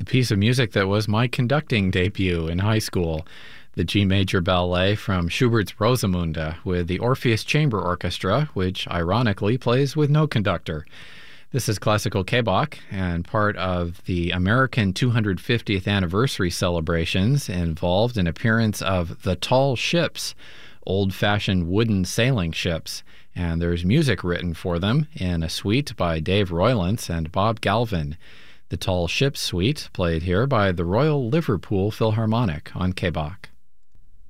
piece of music that was my conducting debut in high school, the G Major Ballet from Schubert's Rosamunde with the Orpheus Chamber Orchestra, which ironically plays with no conductor. This is Classical K-Bach and part of the American 250th anniversary celebrations involved an appearance of the Tall Ships, old-fashioned wooden sailing ships, and there's music written for them in a suite by Dave Roylance and Bob Galvin. The Tall Ships suite played here by the Royal Liverpool Philharmonic on K-Bach.